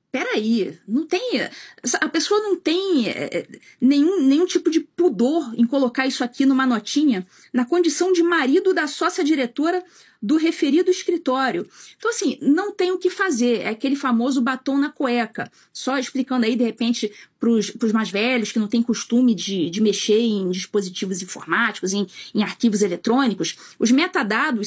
peraí, não tem, a pessoa não tem nenhum tipo de pudor em colocar isso aqui numa notinha na condição de marido da sócia-diretora do referido escritório. Então, assim, não tem o que fazer, é aquele famoso batom na cueca. Só explicando aí, de repente, para os mais velhos que não têm costume de mexer em dispositivos informáticos, em arquivos eletrônicos, os metadados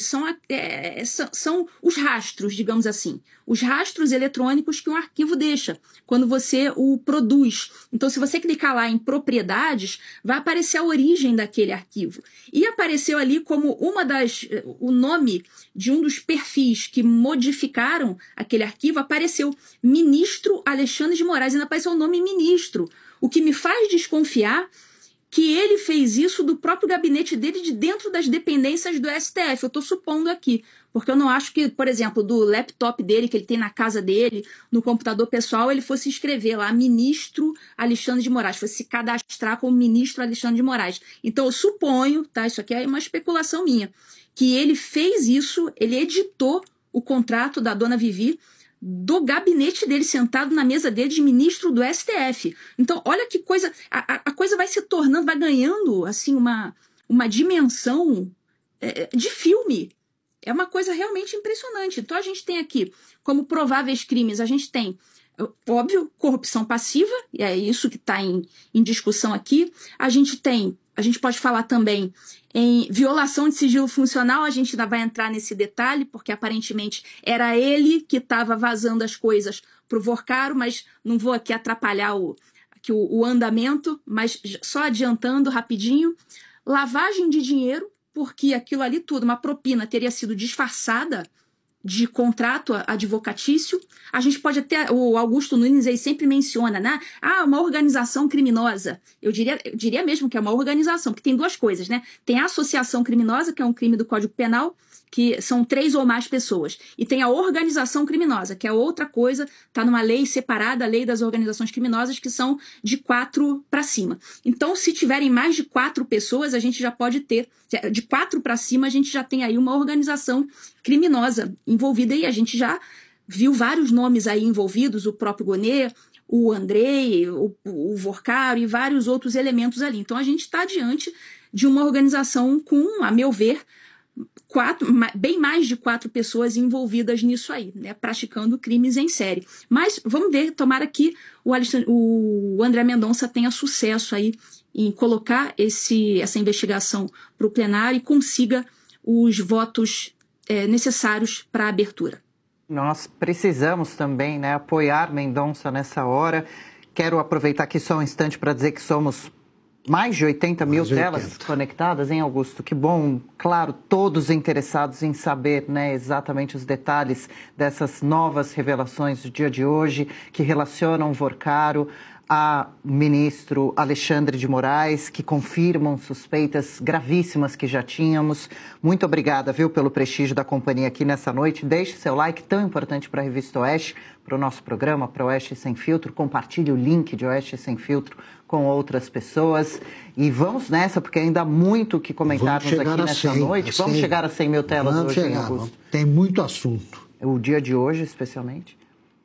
são os rastros, digamos assim, os rastros eletrônicos que um arquivo deixa quando você o produz. Então, se você clicar lá em propriedades, vai aparecer a origem daquele arquivo. E apareceu ali como o nome de um dos perfis que modificaram aquele arquivo, apareceu ministro Alexandre de Moraes, ainda apareceu o nome ministro, o que me faz desconfiar que ele fez isso do próprio gabinete dele, de dentro das dependências do STF. Eu estou supondo aqui, porque eu não acho que, por exemplo, do laptop dele, que ele tem na casa dele, no computador pessoal, ele fosse escrever lá, ministro Alexandre de Moraes, fosse se cadastrar como ministro Alexandre de Moraes. Então eu suponho, tá, isso aqui é uma especulação minha, que ele fez isso, ele editou o contrato da dona Vivi do gabinete dele, sentado na mesa dele de ministro do STF. Então, olha que coisa, a coisa vai se tornando, vai ganhando, assim, uma dimensão de filme. É uma coisa realmente impressionante. Então, a gente tem aqui, como prováveis crimes, a gente tem, óbvio, corrupção passiva, e é isso que está em discussão aqui. A gente pode falar também em violação de sigilo funcional, a gente ainda vai entrar nesse detalhe, porque aparentemente era ele que estava vazando as coisas para o Vorcaro, mas não vou aqui atrapalhar o andamento, mas só adiantando rapidinho. Lavagem de dinheiro, porque aquilo ali tudo, uma propina, teria sido disfarçada de contrato advocatício. A gente pode até, o Augusto Nunes aí sempre menciona, né? Uma organização criminosa. Eu diria mesmo que é uma organização, porque tem duas coisas, né? Tem a associação criminosa, que é um crime do Código Penal, que são 3 ou mais pessoas. E tem a organização criminosa, que é outra coisa, está numa lei separada, a lei das organizações criminosas, que são de 4 para cima. Então, se tiverem mais de 4 pessoas, a gente já pode ter, de 4 para cima, a gente já tem aí uma organização criminosa envolvida, e a gente já viu vários nomes aí envolvidos, o próprio Gonê, o Andrei, o Vorcaro e vários outros elementos ali. Então, a gente está diante de uma organização com, a meu ver, bem mais de 4 pessoas envolvidas nisso aí, né, praticando crimes em série. Mas vamos ver, tomara que o André Mendonça tenha sucesso aí em colocar essa investigação para o plenário e consiga os votos necessários para a abertura. Nós precisamos também, né, apoiar Mendonça nessa hora. Quero aproveitar aqui só um instante para dizer que somos mais de 80 mil telas conectadas, hein, Augusto? Que bom, claro, todos interessados em saber, né, exatamente os detalhes dessas novas revelações do dia de hoje, que relacionam Vorcaro a ministro Alexandre de Moraes, que confirmam suspeitas gravíssimas que já tínhamos. Muito obrigada, viu, pelo prestígio da companhia aqui nessa noite. Deixe seu like, tão importante para a Revista Oeste, para o nosso programa, para o Oeste Sem Filtro. Compartilhe o link de Oeste Sem Filtro com outras pessoas. E vamos nessa, porque ainda há muito o que comentarmos aqui nessa noite. Vamos chegar a 100 mil telas hoje, hein, Augusto? Tem muito assunto. O dia de hoje, especialmente.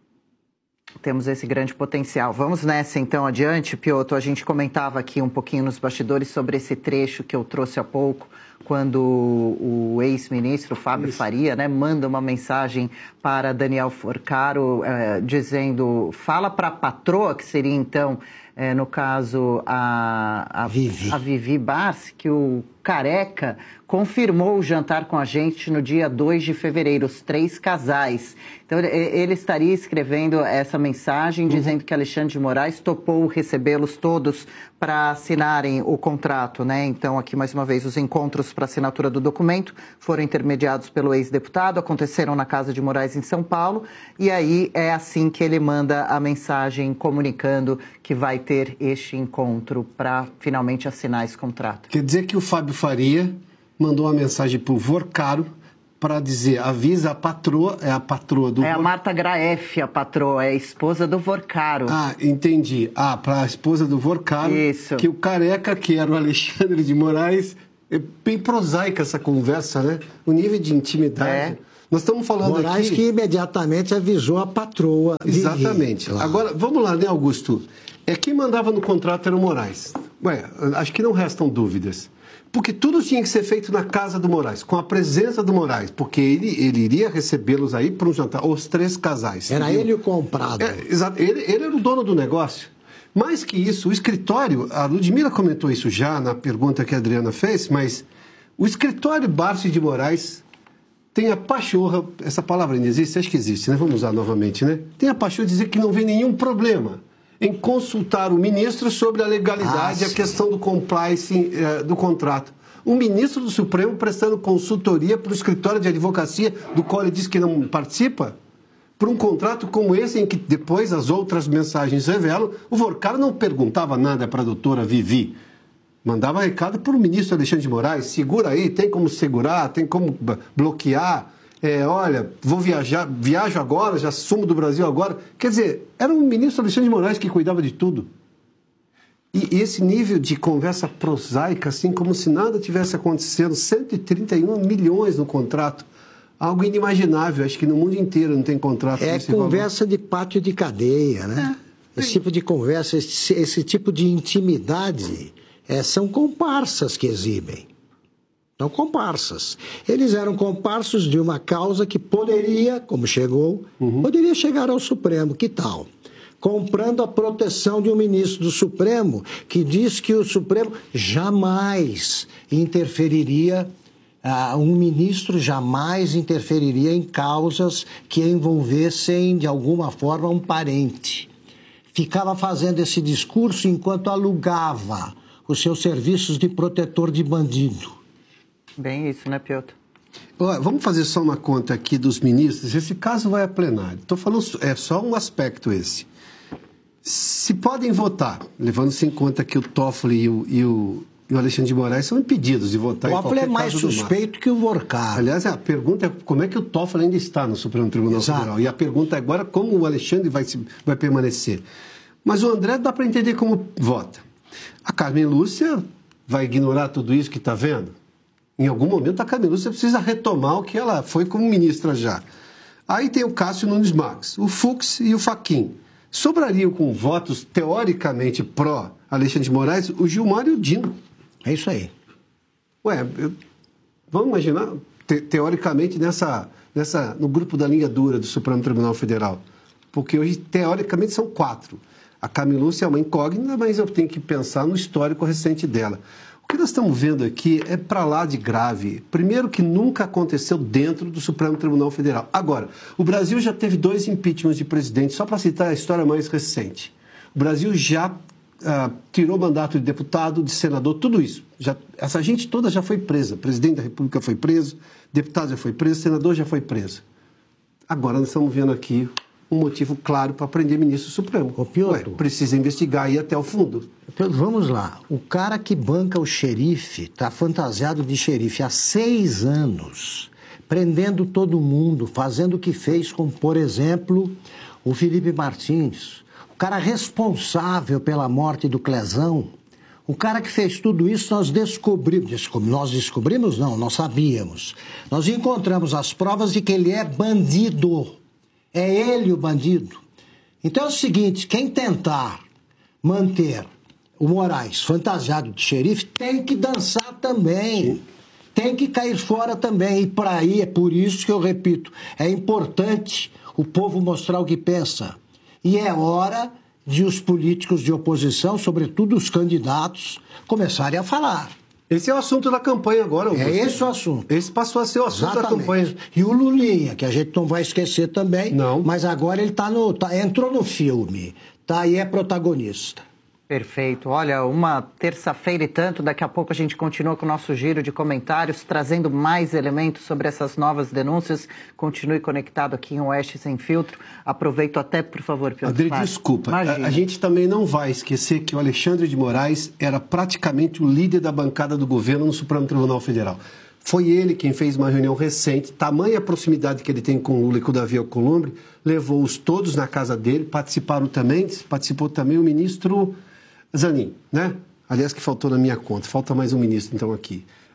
Temos esse grande potencial. Vamos nessa, então, adiante, Piotr. A gente comentava aqui um pouquinho nos bastidores sobre esse trecho que eu trouxe há pouco, quando o ex-ministro Fábio Faria, né, manda uma mensagem para Daniel Vorcaro, dizendo, fala para a patroa, que seria, então, no caso, a Vivi Barsi, que o Careca confirmou o jantar com a gente no dia 2 de fevereiro, os 3 casais. Então, ele estaria escrevendo essa mensagem, dizendo que Alexandre de Moraes topou recebê-los todos para assinarem o contrato, né? Então, aqui, mais uma vez, os encontros para assinatura do documento foram intermediados pelo ex-deputado, aconteceram na casa de Moraes, em São Paulo, e aí é assim que ele manda a mensagem comunicando que vai ter este encontro para finalmente assinar esse contrato. Quer dizer que o Fábio Faria mandou uma mensagem para o Vorcaro para dizer, avisa a patroa, é a patroa do... É a Marta Graef, a patroa, é a esposa do Vorcaro. Ah, entendi. Para a esposa do Vorcaro, isso, que o Careca, que era o Alexandre de Moraes, é bem prosaica essa conversa, né? O nível de intimidade... Nós estamos falando Moraes aqui... que imediatamente avisou a patroa. Exatamente. Claro. Agora, vamos lá, né, Augusto? Quem mandava no contrato era o Moraes. Acho que não restam dúvidas. Porque tudo tinha que ser feito na casa do Moraes, com a presença do Moraes, porque ele iria recebê-los aí para um jantar, os 3 casais. Era ele o comprado. Exato. Ele era o dono do negócio. Mais que isso, o escritório, a Ludmila comentou isso já na pergunta que a Adriana fez, mas o escritório Barsi de Moraes tem a pachorra, essa palavra ainda existe? Acho que existe, né? Vamos usar novamente, né? Tem a pachorra de dizer que não vê nenhum problema em consultar o ministro sobre a legalidade, a questão do compliance do contrato. Um ministro do Supremo prestando consultoria para o escritório de advocacia, do qual ele diz que não participa, por um contrato como esse, em que depois as outras mensagens revelam, o Vorcaro não perguntava nada para a doutora Vivi. Mandava recado para o ministro Alexandre de Moraes, segura aí, tem como segurar, tem como bloquear, olha, vou viajo agora, já sumo do Brasil agora. Quer dizer, era um ministro Alexandre de Moraes que cuidava de tudo. E esse nível de conversa prosaica, assim, como se nada tivesse acontecendo, 131 milhões no contrato, algo inimaginável, acho que no mundo inteiro não tem contrato. É conversa de pátio de cadeia, né? Esse tipo de conversa, esse tipo de intimidade, são comparsas que exibem. São comparsas. Eles eram comparsos de uma causa que poderia, como chegou, poderia chegar ao Supremo. Que tal? Comprando a proteção de um ministro do Supremo que diz que o Supremo jamais interferiria, um ministro jamais interferiria em causas que envolvessem, de alguma forma, um parente. Ficava fazendo esse discurso enquanto alugava os seus serviços de protetor de bandido. Bem isso, né, Piotr? Vamos fazer só uma conta aqui dos ministros. Esse caso vai a plenário. Estou falando, é só um aspecto esse. Se podem votar, levando-se em conta que o Toffoli e o Alexandre de Moraes são impedidos de votar em qualquer caso do Toffoli é mais suspeito que o Vorcaro. Aliás, a pergunta é como é que o Toffoli ainda está no Supremo Tribunal Federal. E a pergunta agora é como o Alexandre vai permanecer. Mas o André dá para entender como vota. A Carmen Lúcia vai ignorar tudo isso que está vendo? Em algum momento a Carmen Lúcia precisa retomar o que ela foi como ministra já. Aí tem o Cássio Nunes Marques, o Fux e o Fachin. Sobrariam com votos teoricamente pró-Alexandre de Moraes o Gilmar e o Dino. É isso aí. Vamos imaginar, teoricamente, no grupo da linha dura do Supremo Tribunal Federal. Porque hoje, teoricamente, são 4. A Carmen Lúcia é uma incógnita, mas eu tenho que pensar no histórico recente dela. O que nós estamos vendo aqui é para lá de grave. Primeiro, que nunca aconteceu dentro do Supremo Tribunal Federal. Agora, o Brasil já teve 2 impeachments de presidente, só para citar a história mais recente. O Brasil já tirou mandato de deputado, de senador, tudo isso. Essa gente toda já foi presa. O presidente da República foi preso, deputado já foi preso, senador já foi preso. Agora nós estamos vendo aqui um motivo claro para prender ministro Supremo. Precisa investigar e ir até o fundo. Vamos lá. O cara que banca o xerife, está fantasiado de xerife há 6 anos, prendendo todo mundo, fazendo o que fez com, por exemplo, o Felipe Martins, o cara responsável pela morte do Clezão, o cara que fez tudo isso, nós descobrimos não, nós sabíamos. Nós encontramos as provas de que ele é bandido. É ele o bandido. Então é o seguinte, quem tentar manter o Moraes fantasiado de xerife tem que dançar também. Sim. Tem que cair fora também. E para aí, é por isso que eu repito, é importante o povo mostrar o que pensa. E é hora de os políticos de oposição, sobretudo os candidatos, começarem a falar. Esse é o assunto da campanha agora, Augusto. É esse o assunto. Esse passou a ser o assunto da campanha. E o Lulinha, que a gente não vai esquecer também. Não. Mas agora ele entrou no filme. E é protagonista. Perfeito. Olha, uma terça-feira e tanto, daqui a pouco a gente continua com o nosso giro de comentários, trazendo mais elementos sobre essas novas denúncias. Continue conectado aqui em Oeste Sem Filtro. Aproveito até, por favor, Piotr. Adri, desculpa. A gente também não vai esquecer que o Alexandre de Moraes era praticamente o líder da bancada do governo no Supremo Tribunal Federal. Foi ele quem fez uma reunião recente, tamanha proximidade que ele tem com o Lula e com o Davi Alcolumbre, levou-os todos na casa dele, participou também o ministro Zanin, né? Aliás, que faltou na minha conta, falta mais um ministro então aqui.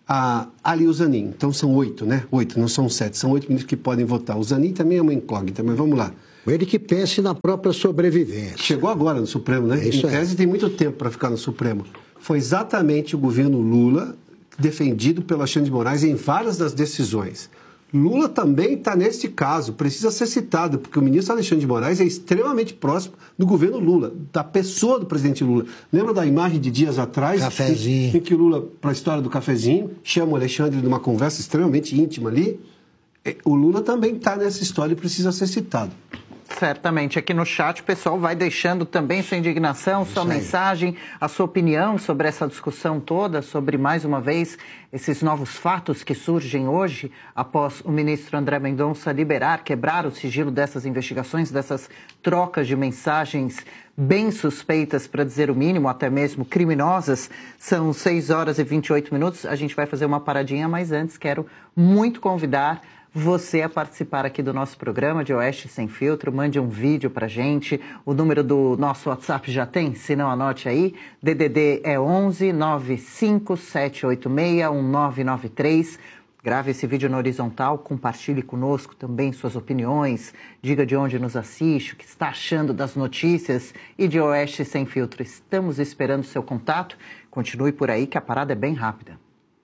ali o Zanin. Então são 8, né? 8, não são 7. São 8 ministros que podem votar. O Zanin também é uma incógnita, mas vamos lá. Ele que pense na própria sobrevivência. Chegou agora no Supremo, né? Em tese tem muito tempo para ficar no Supremo. Foi exatamente o governo Lula, defendido pelo Alexandre de Moraes em várias das decisões. Lula também está neste caso, precisa ser citado, porque o ministro Alexandre de Moraes é extremamente próximo do governo Lula, da pessoa do presidente Lula. Lembra da imagem de dias atrás? Cafezinho. Em que o Lula, para a história do cafezinho, chama o Alexandre numa conversa extremamente íntima ali? O Lula também está nessa história e precisa ser citado. Certamente. Aqui no chat o pessoal vai deixando também sua indignação, sua mensagem, a sua opinião sobre essa discussão toda, sobre, mais uma vez, esses novos fatos que surgem hoje, após o ministro André Mendonça quebrar o sigilo dessas investigações, dessas trocas de mensagens bem suspeitas, para dizer o mínimo, até mesmo criminosas. São 6 horas e 28 minutos. A gente vai fazer uma paradinha, mas antes quero muito convidar você a participar aqui do nosso programa de Oeste Sem Filtro. Mande um vídeo pra gente. O número do nosso WhatsApp já tem? Se não, anote aí. DDD é 11 95786 1993. Grave esse vídeo na horizontal, compartilhe conosco também suas opiniões, diga de onde nos assiste, o que está achando das notícias e de Oeste Sem Filtro. Estamos esperando seu contato. Continue por aí que a parada é bem rápida.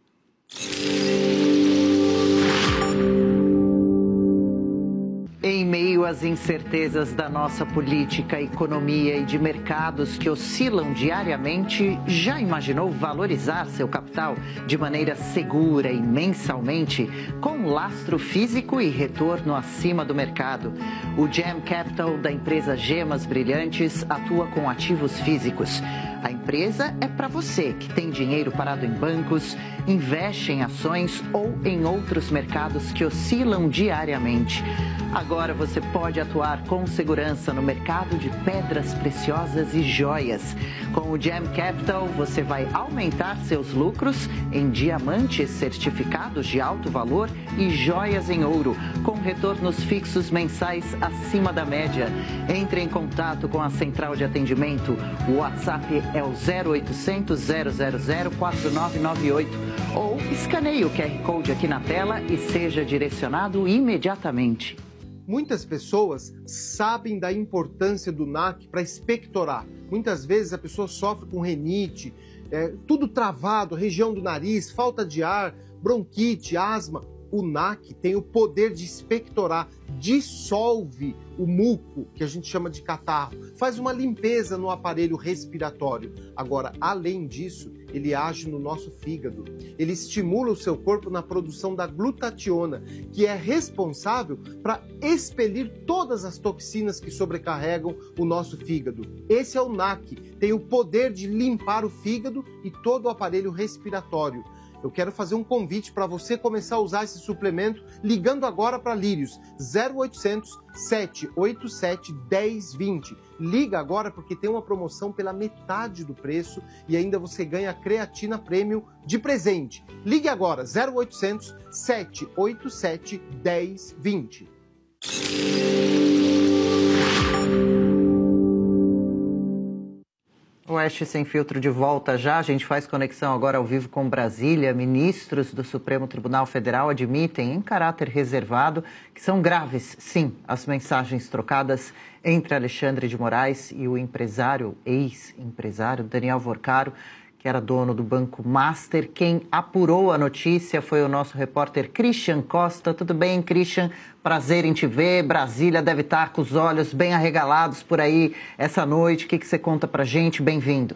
Em meio às incertezas da nossa política, economia e de mercados que oscilam diariamente, já imaginou valorizar seu capital de maneira segura e mensalmente, com lastro físico e retorno acima do mercado? O Gem Capital da empresa Gemas Brilhantes atua com ativos físicos. A empresa é para você que tem dinheiro parado em bancos, investe em ações ou em outros mercados que oscilam diariamente. Agora você pode atuar com segurança no mercado de pedras preciosas e joias. Com o Gem Capital, você vai aumentar seus lucros em diamantes certificados de alto valor e joias em ouro, com retornos fixos mensais acima da média. Entre em contato com a central de atendimento. O WhatsApp é o 0800 000 4998 ou escaneie o QR Code aqui na tela e seja direcionado imediatamente. Muitas pessoas sabem da importância do NAC para expectorar. Muitas vezes a pessoa sofre com rinite, tudo travado, região do nariz, falta de ar, bronquite, asma. O NAC tem o poder de expectorar, dissolve o muco, que a gente chama de catarro, faz uma limpeza no aparelho respiratório. Agora, além disso, ele age no nosso fígado. Ele estimula o seu corpo na produção da glutationa, que é responsável para expelir todas as toxinas que sobrecarregam o nosso fígado. Esse é o NAC, tem o poder de limpar o fígado e todo o aparelho respiratório. Eu quero fazer um convite para você começar a usar esse suplemento ligando agora para Lírios, 0800 787 1020. Liga agora porque tem uma promoção pela metade do preço e ainda você ganha creatina Premium de presente. Ligue agora, 0800 787 1020. Oeste Sem Filtro de volta já. A gente faz conexão agora ao vivo com Brasília. Ministros do Supremo Tribunal Federal admitem, em caráter reservado, que são graves, sim, as mensagens trocadas entre Alexandre de Moraes e o ex-empresário Daniel Vorcaro, que era dono do Banco Master. Quem apurou a notícia foi o nosso repórter Christian Costa. Tudo bem, Christian? Prazer em te ver. Brasília deve estar com os olhos bem arregalados por aí essa noite. O que você conta pra gente? Bem-vindo.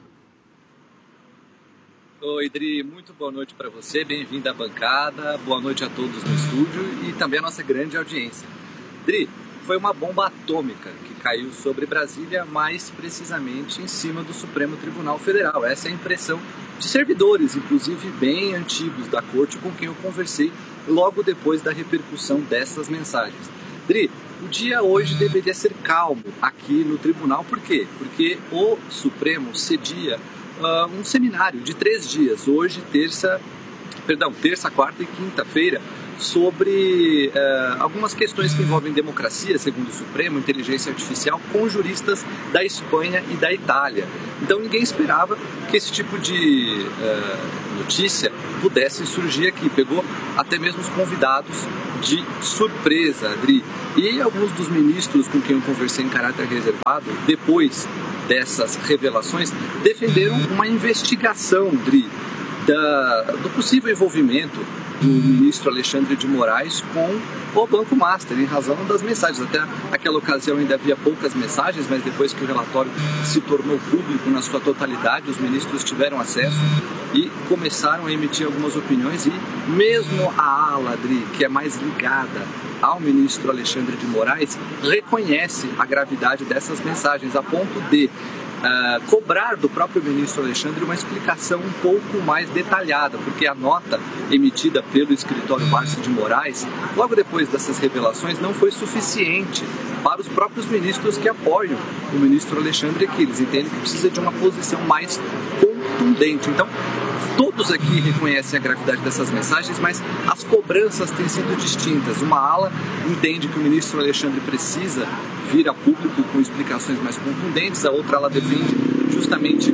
Oi, Dri. Muito boa noite para você. Bem-vindo à bancada. Boa noite a todos no estúdio e também a nossa grande audiência. Dri, foi uma bomba atômica que caiu sobre Brasília, mais precisamente em cima do Supremo Tribunal Federal. Essa é a impressão de servidores, inclusive bem antigos da corte, com quem eu conversei logo depois da repercussão dessas mensagens. Dri, o dia hoje deveria ser calmo aqui no tribunal. Por quê? Porque o Supremo cedia um seminário de 3 dias, hoje, terça, quarta e quinta-feira, sobre algumas questões que envolvem democracia, segundo o Supremo, inteligência artificial, com juristas da Espanha e da Itália. Então ninguém esperava que esse tipo de notícia pudessem surgir aqui. Pegou até mesmo os convidados de surpresa, Adri. E alguns dos ministros com quem eu conversei em caráter reservado, depois dessas revelações, defenderam uma investigação, Adri, do possível envolvimento do ministro Alexandre de Moraes com o Banco Master, em razão das mensagens. Até aquela ocasião ainda havia poucas mensagens, mas depois que o relatório se tornou público na sua totalidade, os ministros tiveram acesso e começaram a emitir algumas opiniões, e mesmo a ala, Adri, que é mais ligada ao ministro Alexandre de Moraes, reconhece a gravidade dessas mensagens, a ponto de cobrar do próprio ministro Alexandre uma explicação um pouco mais detalhada, porque a nota emitida pelo escritório Barsi de Moraes, logo depois dessas revelações, não foi suficiente para os próprios ministros que apoiam o ministro Alexandre aqui. Eles entendem que precisa de uma posição mais contundente. Então, todos aqui reconhecem a gravidade dessas mensagens, mas as cobranças têm sido distintas. Uma ala entende que o ministro Alexandre precisa vir a público com explicações mais contundentes, a outra ela defende justamente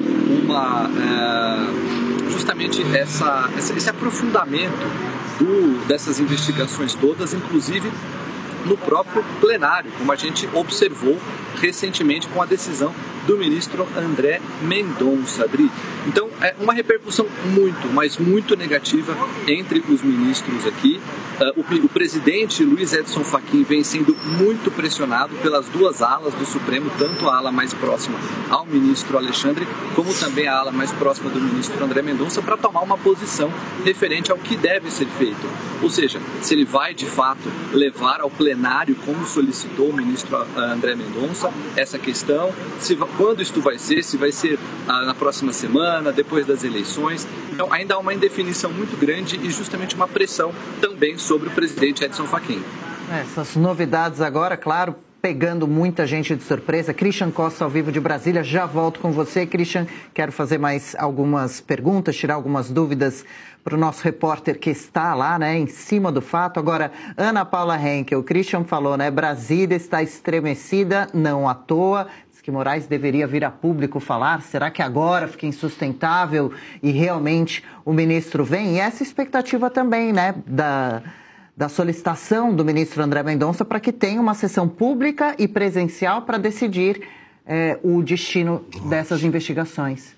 esse aprofundamento dessas investigações todas, inclusive no próprio plenário, como a gente observou recentemente com a decisão do ministro André Mendonça, Adri. Então, é uma repercussão muito, mas muito negativa entre os ministros aqui. O presidente Luiz Edson Fachin vem sendo muito pressionado pelas duas alas do Supremo, tanto a ala mais próxima ao ministro Alexandre, como também a ala mais próxima do ministro André Mendonça, para tomar uma posição referente ao que deve ser feito. Ou seja, se ele vai de fato levar ao plenário, como solicitou o ministro André Mendonça, essa questão, quando isto vai ser, se vai ser na próxima semana, depois das eleições. Então ainda há uma indefinição muito grande e justamente uma pressão também sobre o presidente Edson Fachin. Essas novidades agora, claro, pegando muita gente de surpresa. Christian Costa, ao vivo de Brasília, já volto com você. Christian, quero fazer mais algumas perguntas, tirar algumas dúvidas para o nosso repórter que está lá, né, em cima do fato. Agora, Ana Paula Henkel, o Christian falou, né, Brasília está estremecida, não à toa. Diz que Moraes deveria vir a público falar. Será que agora fica insustentável e realmente o ministro vem? E essa expectativa também, né, da solicitação do ministro André Mendonça para que tenha uma sessão pública e presencial para decidir o destino dessas investigações.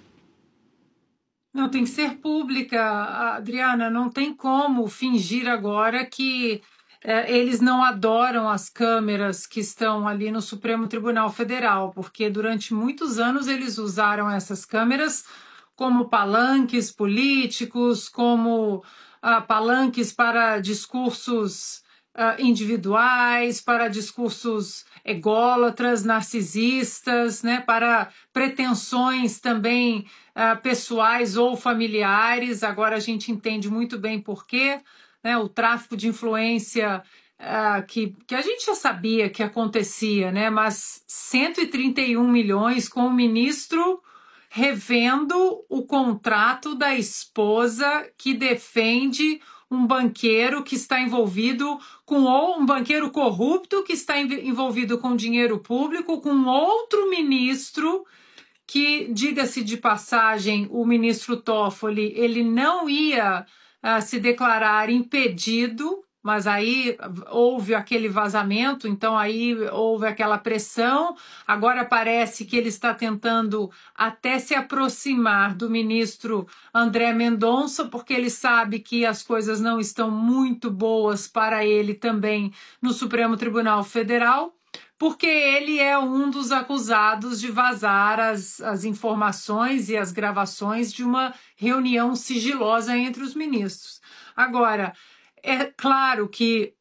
Não, tem que ser pública, Adriana, não tem como fingir agora que eles não adoram as câmeras que estão ali no Supremo Tribunal Federal, porque durante muitos anos eles usaram essas câmeras como palanques políticos, como palanques para discursos individuais, para discursos ególatras, narcisistas, né, para pretensões também pessoais ou familiares. Agora a gente entende muito bem por quê, né, o tráfico de influência que a gente já sabia que acontecia, né, mas 131 milhões com o ministro revendo o contrato da esposa que defende um banqueiro que está envolvido ou um banqueiro corrupto que está envolvido com dinheiro público, com outro ministro que, diga-se de passagem, o ministro Toffoli, ele não ia se declarar impedido, mas aí houve aquele vazamento, então aí houve aquela pressão. Agora parece que ele está tentando até se aproximar do ministro André Mendonça, porque ele sabe que as coisas não estão muito boas para ele também no Supremo Tribunal Federal, porque ele é um dos acusados de vazar as informações e as gravações de uma reunião sigilosa entre os ministros. Agora, é claro que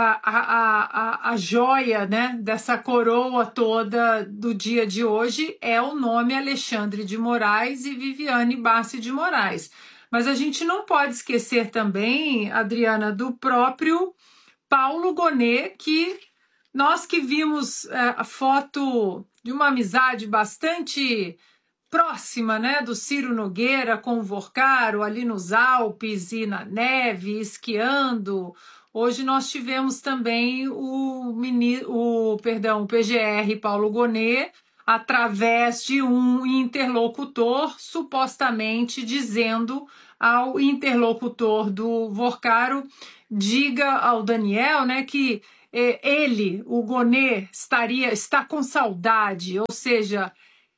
a joia, né, dessa coroa toda do dia de hoje é o nome Alexandre de Moraes e Viviane Barsi de Moraes. Mas a gente não pode esquecer também, Adriana, do próprio Paulo Gonet, que nós que vimos a foto de uma amizade bastante próxima, né, do Ciro Nogueira com o Vorcaro ali nos Alpes e na neve, esquiando. Hoje nós tivemos também o PGR Paulo Gonet através de um interlocutor, supostamente dizendo ao interlocutor do Vorcaro, diga ao Daniel, né, que ele, o Gonê, está com saudade, ou seja,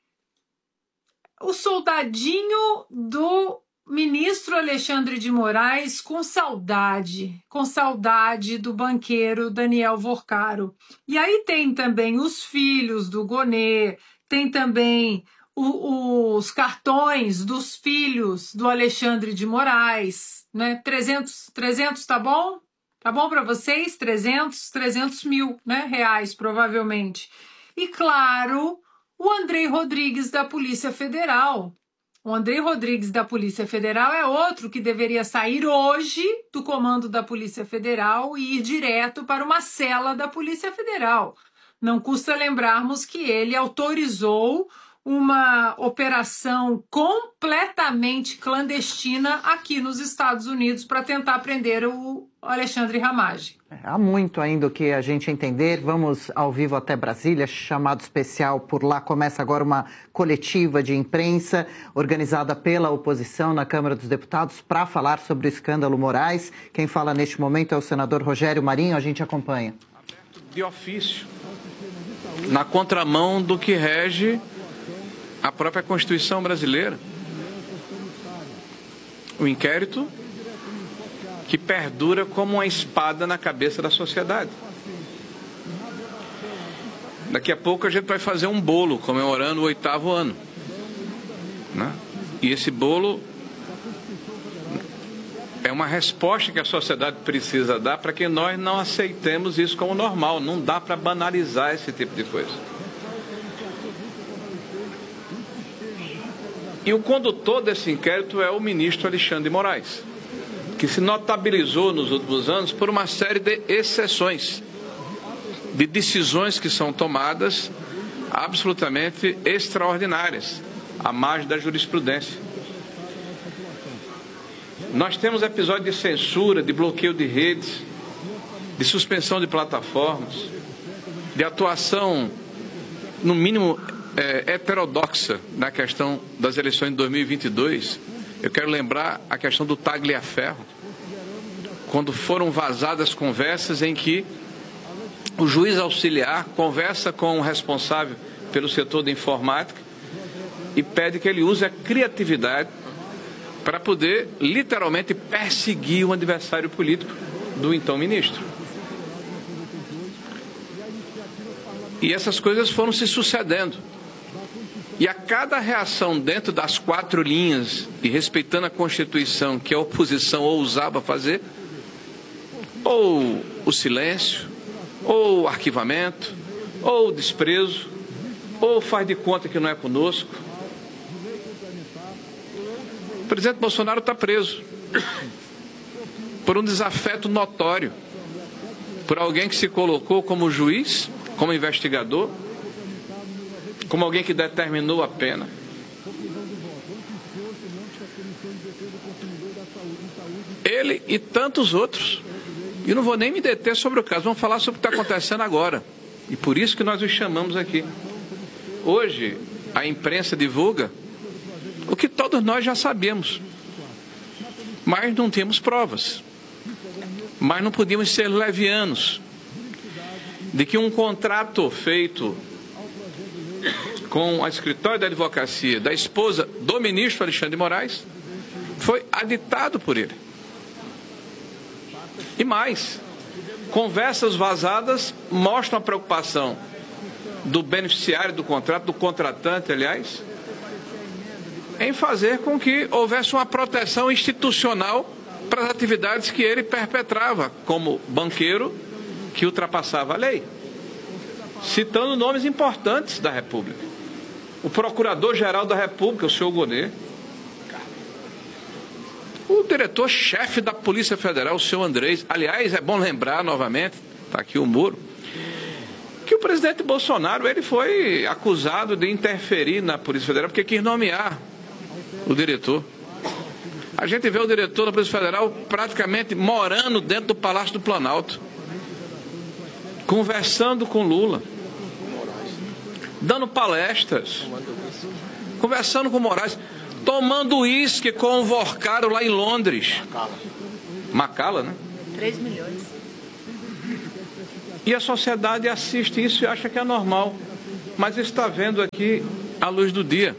o soldadinho do ministro Alexandre de Moraes com saudade do banqueiro Daniel Vorcaro. E aí tem também os filhos do Gonê, tem também os cartões dos filhos do Alexandre de Moraes, né? 300 tá bom? Tá bom para vocês? 300 mil, né, reais, provavelmente. E claro, o Andrei Rodrigues da Polícia Federal. O Andrei Rodrigues da Polícia Federal é outro que deveria sair hoje do comando da Polícia Federal e ir direto para uma cela da Polícia Federal. Não custa lembrarmos que ele autorizou uma operação completamente clandestina aqui nos Estados Unidos para tentar prender o Alexandre Ramagem. Há muito ainda o que a gente entender. Vamos ao vivo até Brasília, chamado especial por lá. Começa agora uma coletiva de imprensa organizada pela oposição na Câmara dos Deputados para falar sobre o escândalo Moraes. Quem fala neste momento é o senador Rogério Marinho. A gente acompanha. De ofício, na contramão do que rege a própria Constituição brasileira. O inquérito que perdura como uma espada na cabeça da sociedade. Daqui a pouco a gente vai fazer um bolo comemorando o 8º ano, né? E esse bolo é uma resposta que a sociedade precisa dar para que nós não aceitemos isso como normal. Não dá para banalizar esse tipo de coisa. E o condutor desse inquérito é o ministro Alexandre de Moraes, que se notabilizou nos últimos anos por uma série de exceções, de decisões que são tomadas absolutamente extraordinárias, à margem da jurisprudência. Nós temos episódios de censura, de bloqueio de redes, de suspensão de plataformas, de atuação, no mínimo, heterodoxa na questão das eleições de 2022. Eu quero lembrar a questão do Tagliaferro, quando foram vazadas conversas em que o juiz auxiliar conversa com o responsável pelo setor da informática e pede que ele use a criatividade para poder literalmente perseguir o adversário político do então ministro. E essas coisas foram se sucedendo. E a cada reação dentro das 4 linhas e respeitando a Constituição que a oposição ousava fazer, ou o silêncio, ou o arquivamento, ou o desprezo, ou faz de conta que não é conosco. O presidente Bolsonaro está preso por um desafeto notório, por alguém que se colocou como juiz, como investigador, como alguém que determinou a pena. Ele e tantos outros. E não vou nem me deter sobre o caso, vamos falar sobre o que está acontecendo agora. E por isso que nós os chamamos aqui. Hoje, a imprensa divulga o que todos nós já sabemos. Mas não temos provas. Mas não podíamos ser levianos de que um contrato feito com a escritório da advocacia da esposa do ministro Alexandre de Moraes foi aditado por ele. E mais, conversas vazadas mostram a preocupação do beneficiário do contrato, do contratante, aliás, em fazer com que houvesse uma proteção institucional para as atividades que ele perpetrava como banqueiro que ultrapassava a lei, citando nomes importantes da República. O Procurador-Geral da República, o senhor Gonê, o diretor-chefe da Polícia Federal, o senhor Andrés. Aliás, é bom lembrar novamente, está aqui o Moro, que o presidente Bolsonaro ele foi acusado de interferir na Polícia Federal porque quis nomear o diretor. A gente vê o diretor da Polícia Federal praticamente morando dentro do Palácio do Planalto, conversando com Lula. dando palestras, conversando com Moraes, tomando uísque com o Vorcaro lá em Londres. Macala, né? 3 milhões. E a sociedade assiste isso e acha que é normal. Mas está vendo aqui a luz do dia.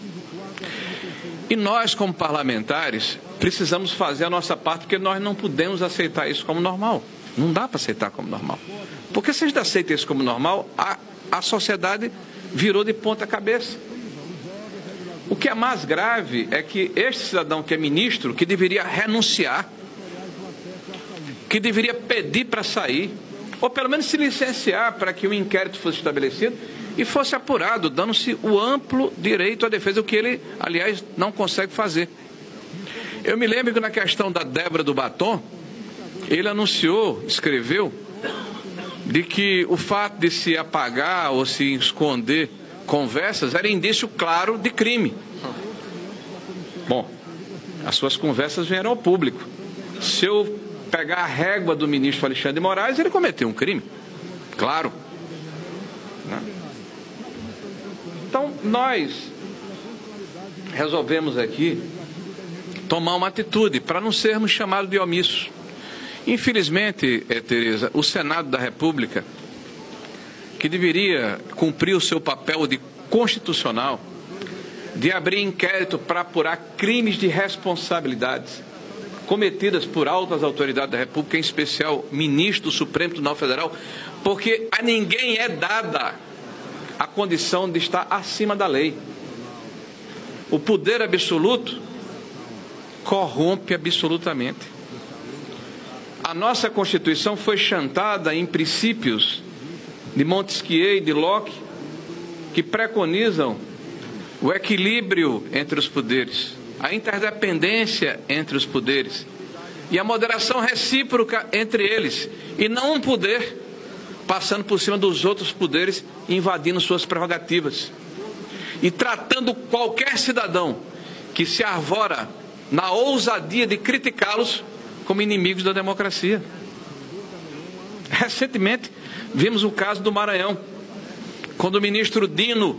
E nós, como parlamentares, precisamos fazer a nossa parte, porque nós não podemos aceitar isso como normal. Não dá para aceitar como normal. Porque se a gente aceita isso como normal, a sociedade virou de ponta cabeça. O que é mais grave é que este cidadão que é ministro, que deveria renunciar, que deveria pedir para sair, ou pelo menos se licenciar para que o inquérito fosse estabelecido e fosse apurado, dando-se o amplo direito à defesa, o que ele, aliás, não consegue fazer. Eu me lembro que na questão da Débora do Batom, ele anunciou, escreveu, de que o fato de se apagar ou se esconder conversas era indício claro de crime. Bom, as suas conversas vieram ao público. Se eu pegar a régua do ministro Alexandre de Moraes, ele cometeu um crime. Claro. Então, nós resolvemos aqui tomar uma atitude para não sermos chamados de omissos. Infelizmente, Tereza, o Senado da República, que deveria cumprir o seu papel de constitucional, de abrir inquérito para apurar crimes de responsabilidades cometidas por altas autoridades da República, em especial ministro do Supremo Tribunal Federal, porque a ninguém é dada a condição de estar acima da lei. O poder absoluto corrompe absolutamente. A nossa Constituição foi chantada em princípios de Montesquieu e de Locke, que preconizam o equilíbrio entre os poderes, a interdependência entre os poderes e a moderação recíproca entre eles, e não um poder passando por cima dos outros poderes, invadindo suas prerrogativas e tratando qualquer cidadão que se arvora na ousadia de criticá-los como inimigos da democracia. Recentemente vimos o caso do Maranhão, quando o ministro Dino,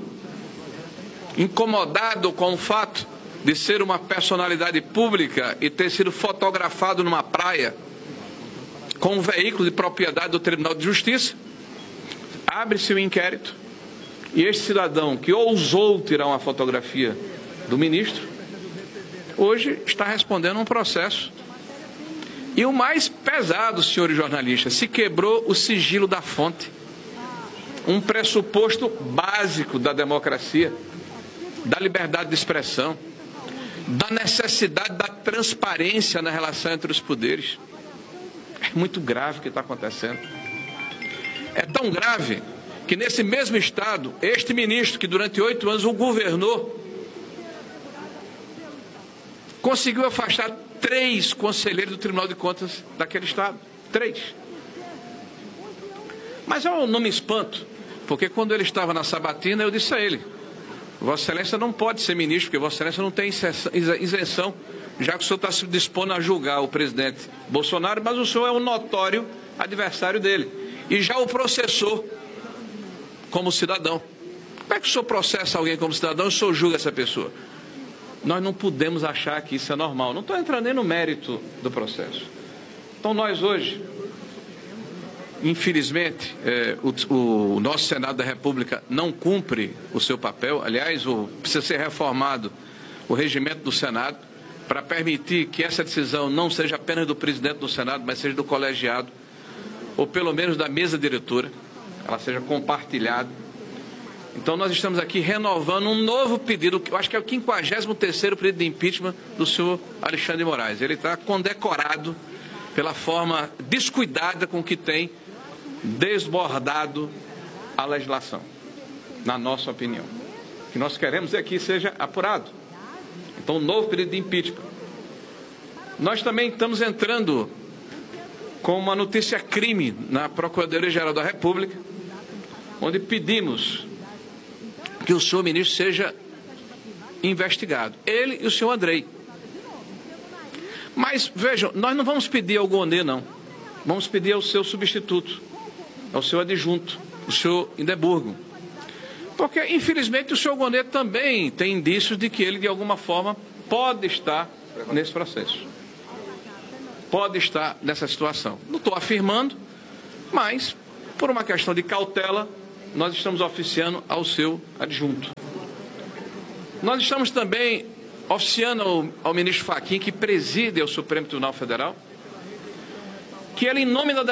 incomodado com o fato de ser uma personalidade pública e ter sido fotografado numa praia com um veículo de propriedade do Tribunal de Justiça, abre-se o inquérito e este cidadão que ousou tirar uma fotografia do ministro, hoje está respondendo um processo. E o mais pesado, senhores jornalistas, se quebrou o sigilo da fonte, um pressuposto básico da democracia, da liberdade de expressão, da necessidade da transparência na relação entre os poderes. É muito grave o que está acontecendo. É tão grave que nesse mesmo estado, este ministro que durante 8 anos o governou, conseguiu afastar 3 conselheiros do Tribunal de Contas daquele estado. 3. Mas eu não me espanto, porque quando ele estava na sabatina, eu disse a ele: Vossa Excelência não pode ser ministro, porque Vossa Excelência não tem isenção, já que o senhor está se dispondo a julgar o presidente Bolsonaro, mas o senhor é um notório adversário dele e já o processou como cidadão. Como é que o senhor processa alguém como cidadão e o senhor julga essa pessoa? Nós não podemos achar que isso é normal. Não estou entrando nem no mérito do processo. Então nós hoje, infelizmente, o nosso Senado da República não cumpre o seu papel. Aliás, precisa ser reformado o regimento do Senado para permitir que essa decisão não seja apenas do presidente do Senado, mas seja do colegiado, ou pelo menos da mesa diretora, ela seja compartilhada. Então nós estamos aqui renovando um novo pedido, que eu acho que é o 53º pedido de impeachment do senhor Alexandre de Moraes. Ele está condecorado pela forma descuidada com que tem desbordado a legislação, na nossa opinião. O que nós queremos é que seja apurado. Então, um novo pedido de impeachment. Nós também estamos entrando com uma notícia crime na Procuradoria-Geral da República, onde pedimos que o senhor ministro seja investigado. Ele e o senhor Andrei. Mas, vejam, nós não vamos pedir ao Gonê, não. Vamos pedir ao seu substituto, ao seu adjunto, o senhor Indeburgo. Porque, infelizmente, o senhor Gonê também tem indícios de que ele, de alguma forma, pode estar nesse processo. Pode estar nessa situação. Não estou afirmando, mas, por uma questão de cautela, nós estamos oficiando ao seu adjunto. Nós estamos também oficiando ao ministro Fachin, que preside o Supremo Tribunal Federal, que ele, em nome da